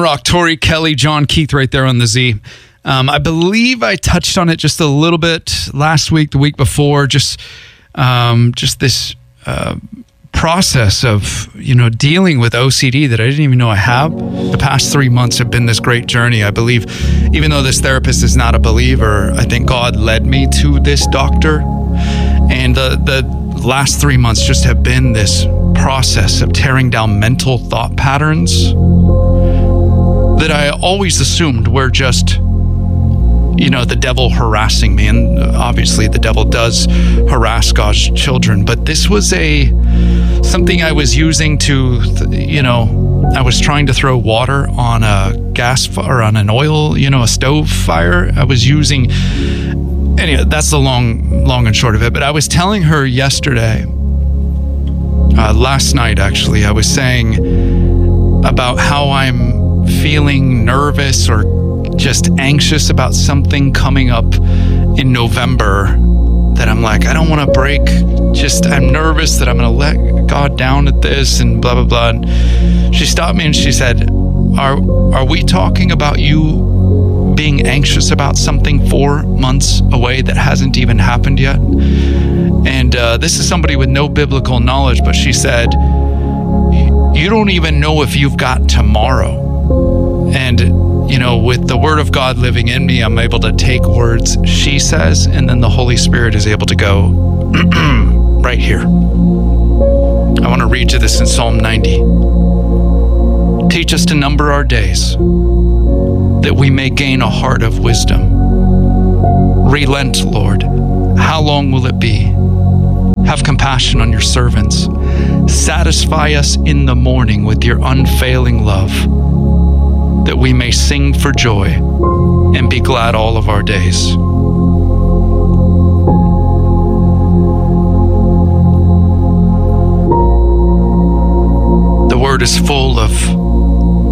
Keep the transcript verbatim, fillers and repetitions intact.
Rock, Tori Kelly, John Keith right there on the Z. Um, I believe I touched on it just a little bit last week, the week before, just um, just this uh, process of, you know, dealing with O C D that I didn't even know I have. The past three months have been this great journey. I believe, even though this therapist is not a believer, I think God led me to this doctor. And the, the last three months just have been this process of tearing down mental thought patterns that I always assumed were just, you know, the devil harassing me. And obviously the devil does harass God's children. But this was a something I was using to, you know, I was trying to throw water on a gas or on an oil, you know, a stove fire. I was using, anyway, that's the long, long and short of it. But I was telling her yesterday, uh, last night actually, I was saying about how I'm feeling nervous or just anxious about something coming up in November that I'm like, I don't want to break. Just, I'm nervous that I'm going to let God down at this and blah, blah, blah. And she stopped me and she said, are, are we talking about you being anxious about something four months away that hasn't even happened yet? And uh, this is somebody with no biblical knowledge, but she said, you don't even know if you've got tomorrow. And, you know, with the word of God living in me, I'm able to take words she says, and then the Holy Spirit is able to go right here. I want to read you this in Psalm ninety. Teach us to number our days, that we may gain a heart of wisdom. Relent, Lord. How long will it be? Have compassion on your servants. Satisfy us in the morning with your unfailing love, that we may sing for joy and be glad all of our days. The word is full of